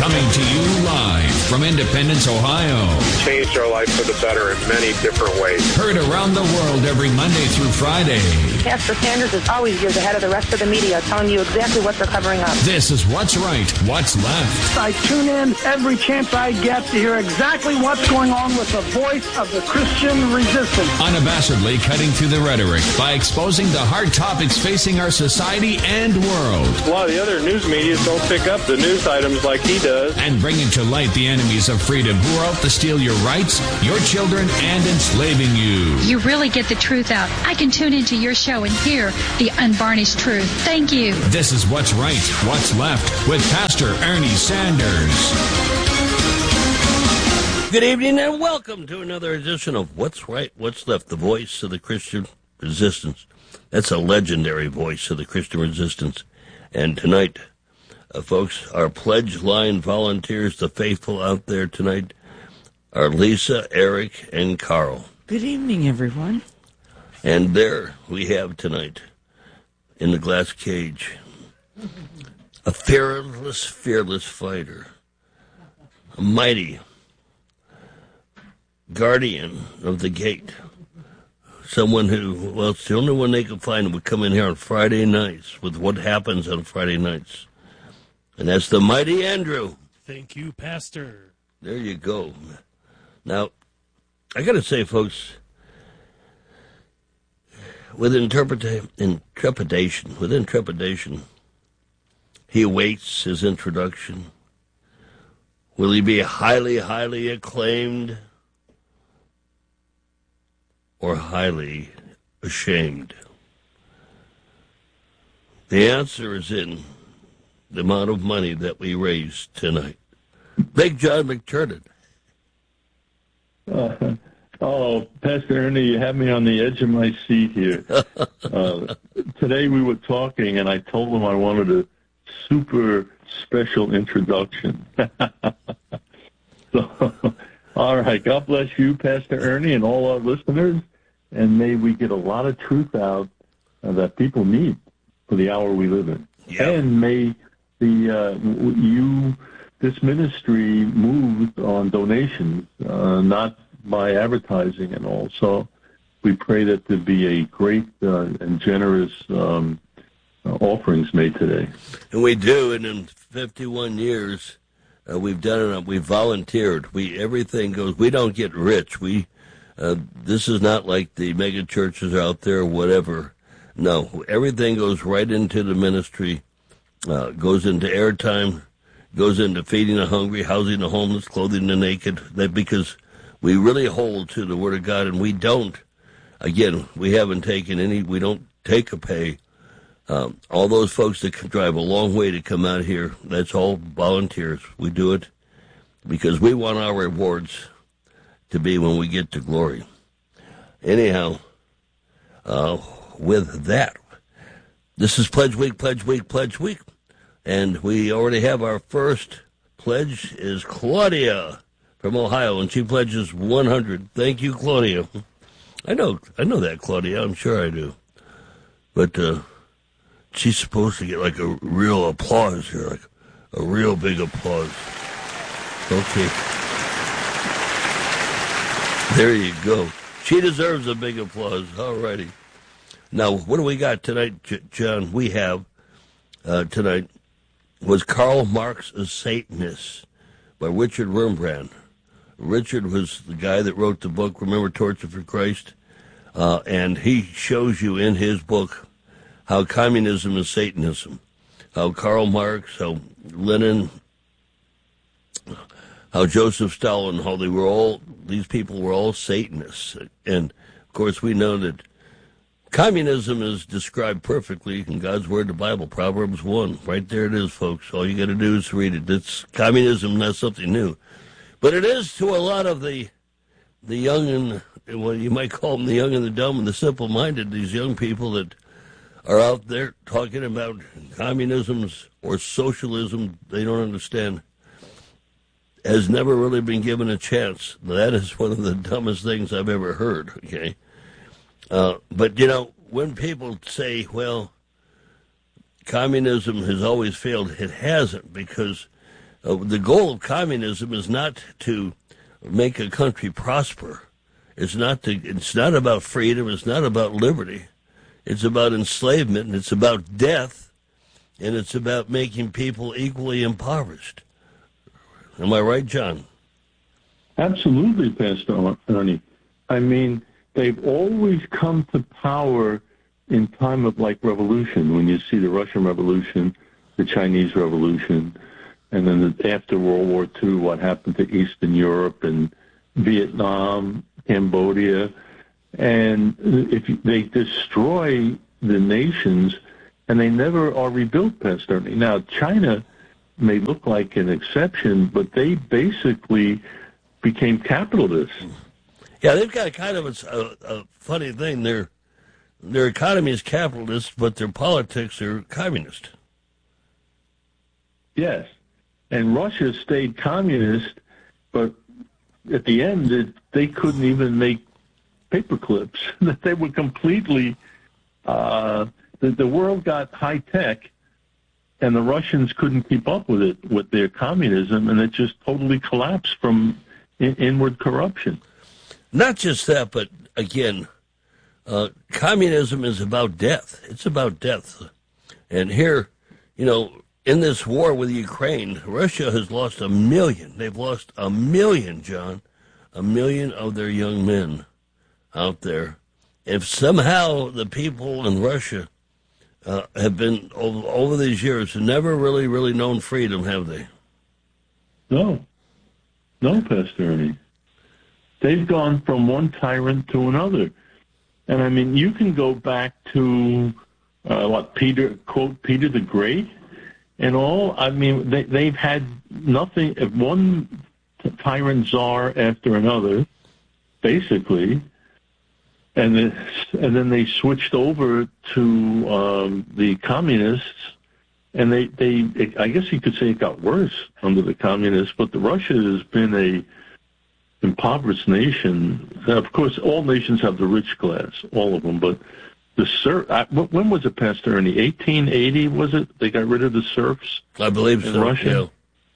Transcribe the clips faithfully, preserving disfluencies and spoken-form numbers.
Coming to you live from Independence, Ohio. Changed our life for the better in many different ways. Heard around the world every Monday through Friday. Pastor Sanders is always years ahead of the rest of the media, telling you exactly what they're covering up. This is What's Right, What's Left. I tune in every chance I get to hear exactly what's going on with the voice of the Christian resistance. Unabashedly cutting through the rhetoric by exposing the hard topics facing our society and world. A lot of the other news media don't pick up the news items like he does. And bringing to light the enemies of freedom who are out to steal your rights, your children, and enslaving you. You really get the truth out. I can tune into your show and hear the unvarnished truth. Thank you. This is What's Right, What's Left with Pastor Ernie Sanders. Good evening and welcome to another edition of What's Right, What's Left, the voice of the Christian resistance. That's a legendary voice of the Christian resistance. And tonight, uh, folks, our pledge line volunteers, the faithful out there tonight, are Lisa, Eric, and Carl. Good evening, everyone. And there we have tonight, in the glass cage, a fearless, fearless fighter, a mighty guardian of the gate, someone who, well, it's the only one they can find who would come in here on Friday nights with what happens on Friday nights. And that's the mighty Andrew. Thank you, Pastor. There you go. Now, I got to say, folks, with interpreta- intrepidation, with intrepidation, he awaits his introduction. Will he be highly, highly acclaimed or highly ashamed? The answer is in the amount of money that we raised tonight. Big John McTurnan. Uh, oh, Pastor Ernie, you have me on the edge of my seat here. Uh, today we were talking, and I told him I wanted a super special introduction. So, all right, God bless you, Pastor Ernie, and all our listeners, and may we get a lot of truth out uh, that people need for the hour we live in. Yep. And may the uh, you this ministry moves on donations, uh, not by advertising and all. So we pray that there be a great uh, and generous um, uh, offerings made today. And we do, and in fifty-one years, uh, we've done it. We've volunteered. We everything goes. We don't get rich. We uh, this is not like the mega churches out there, or whatever. No, everything goes right into the ministry. Uh, goes into airtime, goes into feeding the hungry, housing the homeless, clothing the naked. That because we really hold to the Word of God, and we don't. Again, we haven't taken any. We don't take a pay. Um, all those folks that can drive a long way to come out here, that's all volunteers. We do it because we want our rewards to be when we get to glory. Anyhow, uh, with that, this is Pledge Week, Pledge Week, Pledge Week, and we already have our first pledge is Claudia from Ohio, and she pledges one hundred. Thank you, Claudia. I know, I know that, Claudia. I'm sure I do. But uh, she's supposed to get like a real applause here, like a real big applause. Okay. There you go. She deserves a big applause. All righty. Now, what do we got tonight, J- John? We have uh, tonight was Karl Marx a Satanist by Richard Wurmbrand. Richard was the guy that wrote the book, Remember Torture for Christ, uh, and he shows you in his book how communism is Satanism, how Karl Marx, how Lenin, how Joseph Stalin, how they were all, these people were all Satanists. And, of course, we know that communism is described perfectly in God's Word, the Bible, Proverbs one. Right there it is, folks. All you got to do is read it. It's communism, not something new. But it is to a lot of the the young and, well, you might call them the young and the dumb and the simple-minded, these young people that are out there talking about communisms or socialism they don't understand, has never really been given a chance. That is one of the dumbest things I've ever heard, okay? Uh, but, you know, when people say, well, communism has always failed, it hasn't, because Uh, the goal of communism is not to make a country prosper. It's not to, it's not about freedom. It's not about liberty. It's about enslavement, and it's about death, and it's about making people equally impoverished. Am I right, John? Absolutely, Pastor Ernie. I mean, they've always come to power in time of, like, revolution, when you see the Russian Revolution, the Chinese Revolution, and then the, after World War Two, what happened to Eastern Europe and Vietnam, Cambodia. And if you, they destroy the nations, and they never are rebuilt, Pastor Ernie. Now, China may look like an exception, but they basically became capitalists. Yeah, they've got kind of a, a, a funny thing. Their their economy is capitalist, but their politics are communist. Yes, and Russia stayed communist, but at the end, it, they couldn't even make paper clips. They were completely. Uh, the, the world got high tech, and the Russians couldn't keep up with it with their communism, and it just totally collapsed from in, inward corruption. Not just that, but again, uh, communism is about death. It's about death. And here, you know, in this war with Ukraine, Russia has lost a million. They've lost a million, John, a million of their young men out there. If somehow the people in Russia uh, have been, over, over these years, never really, really known freedom, have they? No. No, Pastor Ernie. They've gone from one tyrant to another. And, I mean, you can go back to, uh, what, Peter, quote, Peter the Great and all. I mean, they, they've had nothing, one tyrant czar after another, basically. And then, and then they switched over to um, the communists. And they, they it, I guess you could say it got worse under the communists, but the Russia has been a impoverished nation. Now, of course, all nations have the rich class, all of them, but the serf, I, when was it, Pastor Ernie? eighteen eighty, was it? They got rid of the serfs? I believe in so, Russia?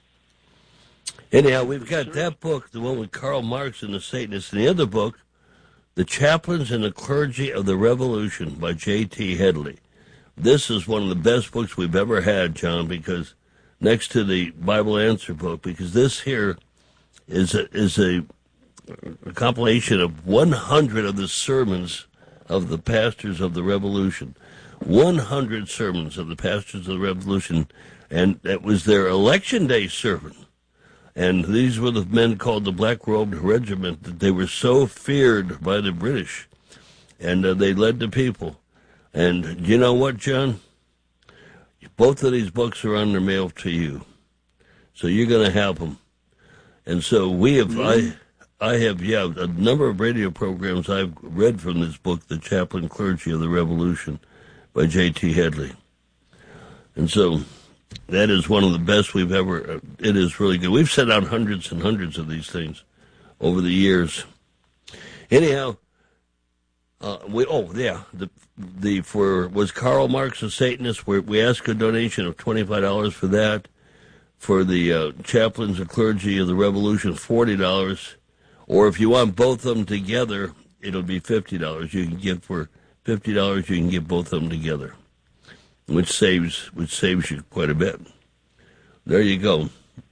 Yeah. Anyhow, we've got that book, the one with Karl Marx and the Satanists, and the other book, The Chaplains and the Clergy of the Revolution by J T Headley. This is one of the best books we've ever had, John, because next to the Bible Answer book, because this here is a, is a, a compilation of one hundred of the sermons of the pastors of the Revolution. one hundred sermons of the pastors of the Revolution, and that was their election day sermon. And these were the men called the Black-Robed Regiment, that they were so feared by the British, and uh, they led the people. And you know what, John? Both of these books are on their mail to you, so you're going to have them. And so we have, I, I have, yeah, a number of radio programs I've read from this book, The Chaplain Clergy of the Revolution, by J T Headley. And so that is one of the best we've ever. It is really good. We've sent out hundreds and hundreds of these things over the years. Anyhow. Uh, we oh yeah the the for was Karl Marx a Satanist? Where we ask a donation of twenty five dollars for that. For the uh, Chaplains and Clergy of the Revolution, forty dollars. Or if you want both of them together, it'll be fifty dollars. You can give for fifty dollars. You can get both of them together, which saves which saves you quite a bit. There you go.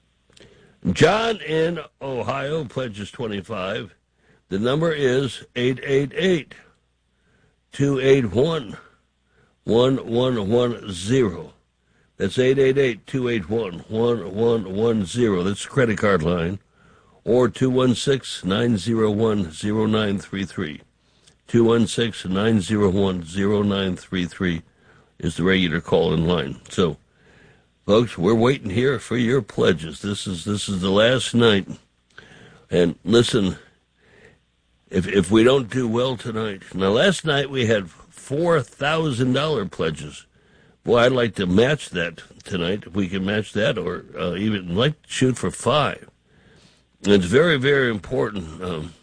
John in Ohio pledges twenty five. The number is eight eight eight. two eight one, one one one zero. That's eight eight eight, two eight one, one one one zero. That's the credit card line. Or two one six, nine zero one, zero nine three three. two one six, nine zero one, zero nine three three is the regular call-in line. So, folks, we're waiting here for your pledges. This is this is the last night. And listen, If if we don't do well tonight. Now, last night we had four thousand dollars pledges. Boy, I'd like to match that tonight, if we can match that, or uh, even like to shoot for five. And it's very, very important um,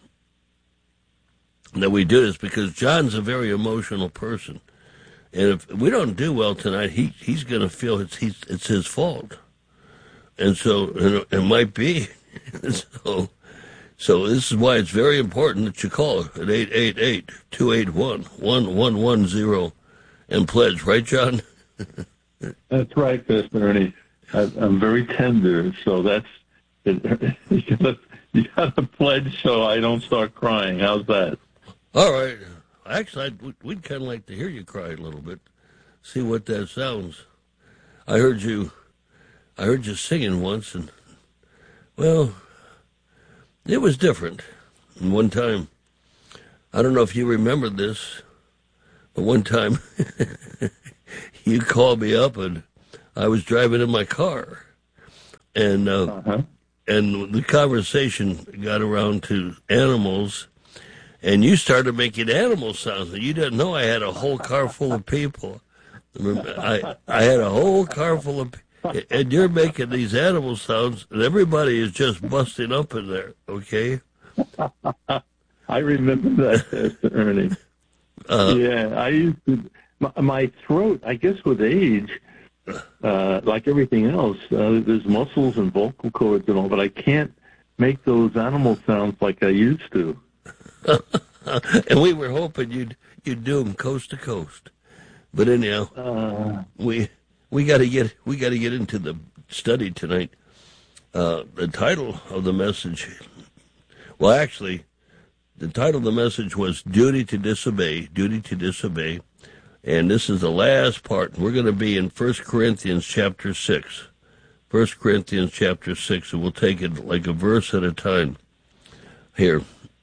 that we do this, because John's a very emotional person. And if we don't do well tonight, he he's going to feel it's, he's, it's his fault. and so and it might be. so, so this is why it's very important that you call at eight eight eight, two eight one, one one one zero and pledge. Right, John? That's right, Pastor Ernie. I, I'm very tender, so that's it, you gotta, you gotta pledge so I don't start crying. How's that? All right. Actually, I'd, we'd kind of like to hear you cry a little bit, see what that sounds. I heard you, I heard you singing once, and well, it was different. And one time, I don't know if you remember this, but one time you called me up, and I was driving in my car, and uh, uh-huh. and the conversation got around to animals, and you started making animal sounds, and you didn't know I had a whole car full of people. I I had a whole car full of people, and you're making these animal sounds, and everybody is just busting up in there, okay? I remember that, Pastor Ernie. Uh, yeah, I used to, my, my throat, I guess with age, uh, like everything else, uh, there's muscles and vocal cords and all, but I can't make those animal sounds like I used to. And we were hoping you'd you'd do them coast to coast, but anyhow, uh, we we got to get we got to get into the study tonight. Uh, the title of the message, well, actually, the title of the message was "Duty to Disobey." Duty to disobey, and this is the last part. We're going to be in First Corinthians chapter six. First Corinthians chapter six, and we'll take it like a verse at a time here.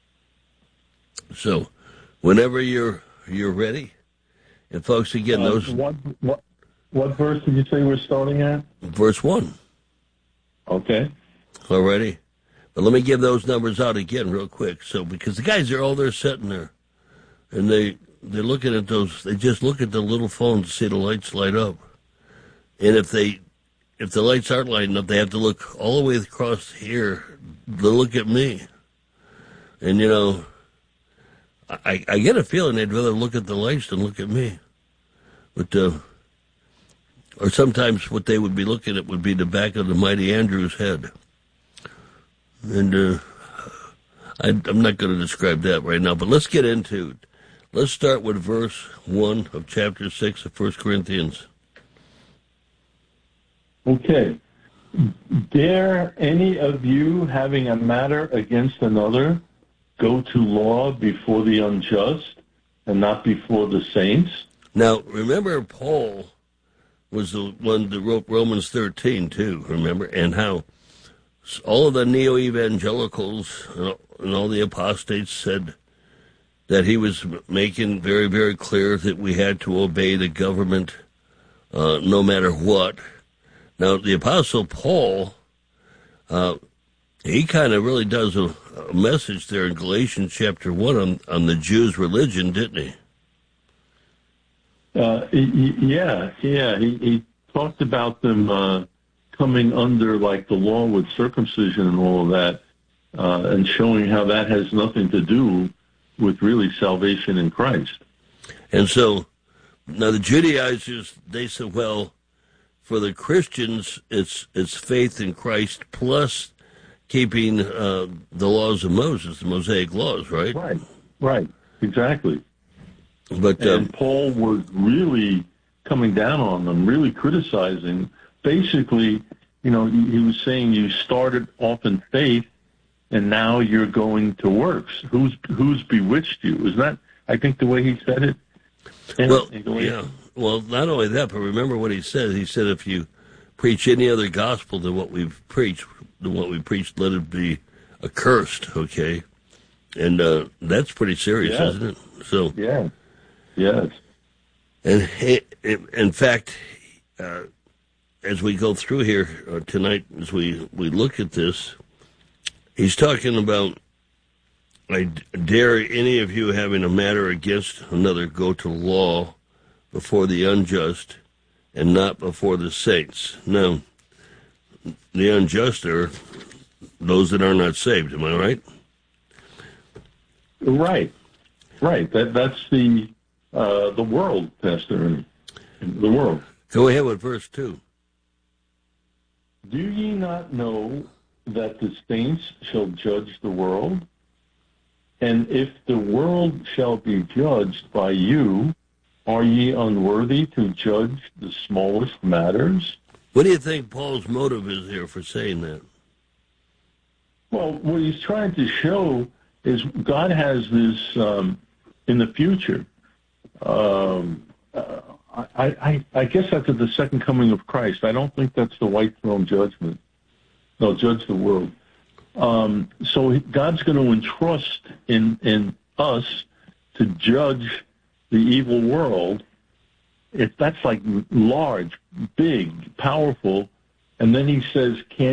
So, whenever you're you're ready, and folks, again, uh, those what, what what verse did you say we're starting at? Verse one. Okay. Alrighty, but let me give those numbers out again real quick. So, because the guys are all there sitting there, and they they're looking at those. They just look at the little phones to see the lights light up, and if they if the lights aren't lighting up, they have to look all the way across here to look at me, and you know. I, I get a feeling they'd rather look at the lights than look at me. But, uh, or sometimes what they would be looking at would be the back of the mighty Andrew's head. And uh, I, I'm not going to describe that right now, but let's get into it. Let's start with verse one of chapter six of First Corinthians. Okay. Dare any of you, having a matter against another, go to law before the unjust and not before the saints? Now, remember, Paul was the one that wrote Romans thirteen, too, remember? And how all of the neo-evangelicals and all the apostates said that he was making very, very clear that we had to obey the government uh, no matter what. Now, the Apostle Paul, uh, he kind of really does a, a message there in Galatians chapter one on, on the Jews' religion, didn't he? Uh, yeah, yeah. He, he talked about them uh, coming under like the law with circumcision and all of that, uh, and showing how that has nothing to do with really salvation in Christ. And so, now the Judaizers, they said, well, for the Christians, it's it's faith in Christ plus keeping uh, the laws of Moses, the Mosaic laws, right? Right, right, exactly. But and um, Paul was really coming down on them, really criticizing. Basically, you know, he, he was saying you started off in faith, and now you're going to works. Who's who's bewitched you? Is that, I think, the way he said it? And, well, yeah. Well, not only that, but remember what he said. He said, if you preach any other gospel than what we've preached, than what we preached, let it be accursed, okay? And uh, that's pretty serious, yeah. isn't it? So yeah, yes. And it, it, in fact, uh, as we go through here uh, tonight, as we, we look at this, he's talking about, I dare any of you having a matter against another go to law before the unjust and not before the saints. Now, the unjust are those that are not saved. Am I right? Right, right. That that's the uh, the world, Pastor. The world. Go ahead with verse two. Do ye not know that the saints shall judge the world? And if the world shall be judged by you, are ye unworthy to judge the smallest matters? What do you think Paul's motive is here for saying that? Well, what he's trying to show is God has this um, in the future. Um, uh, I, I, I guess that's at the second coming of Christ. I don't think that's the white throne judgment. No, judge the world. Um, so God's going to entrust in, in us to judge the evil world. If that's like large, big, powerful, and then he says, can